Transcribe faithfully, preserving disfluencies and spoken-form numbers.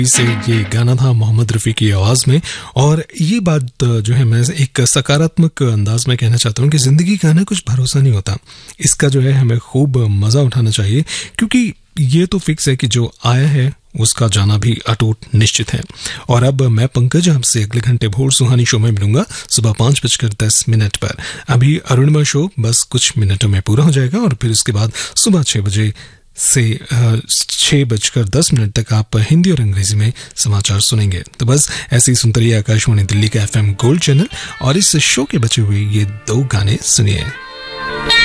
से ये गाना था मोहम्मद रफ़ी की आवाज़ में। और ये बात जो है मैं एक सकारात्मक अंदाज में कहना चाहता हूँ कि ज़िंदगी का ना कुछ भरोसा नहीं होता। इसका जो है हमें खूब मज़ा उठाना चाहिए, क्योंकि ये तो फिक्स है कि जो आया है उसका जाना भी अटूट निश्चित है। और अब मैं पंकज आपसे अगले घंटे भोर सुहानी शो में मिलूंगा सुबह पाँच बजकर दस मिनट पर। अभी अरुणिमा शो बस कुछ मिनटों में पूरा हो जाएगा और फिर उसके बाद सुबह छः बजे से छः बजकर दस मिनट तक आप हिंदी और अंग्रेजी में समाचार सुनेंगे। तो बस ऐसे ही सुनते रहिए आकाशवाणी दिल्ली का एफ एम गोल्ड चैनल और इस शो के बचे हुए ये दो गाने सुनिए।